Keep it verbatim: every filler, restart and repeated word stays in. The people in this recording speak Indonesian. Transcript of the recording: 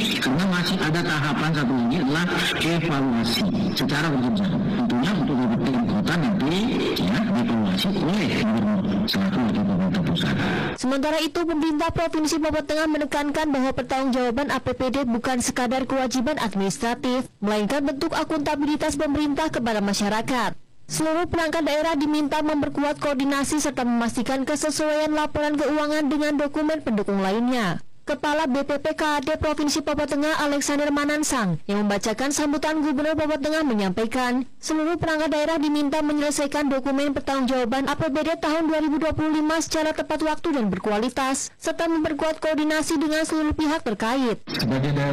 karena masih ada tahapan satu lagi adalah evaluasi secara berjenjang. Tentunya untuk kabupaten kota nanti ya dievaluasi oleh gubernur selaku wakil pemerintah pusat. Sementara itu, pemerintah Provinsi Papua Tengah menekankan bahwa pertanggungjawaban A P B D bukan sekadar kewajiban administratif, melainkan bentuk akuntabilitas pemerintah kepada masyarakat. Seluruh perangkat daerah diminta memperkuat koordinasi serta memastikan kesesuaian laporan keuangan dengan dokumen pendukung lainnya. Kepala B P P K A D Provinsi Papua Tengah Alexander Manansang yang membacakan sambutan Gubernur Papua Tengah menyampaikan, seluruh perangkat daerah diminta menyelesaikan dokumen pertanggungjawaban A P B D tahun dua ribu dua puluh lima secara tepat waktu dan berkualitas, serta memperkuat koordinasi dengan seluruh pihak terkait. Sebagai daerah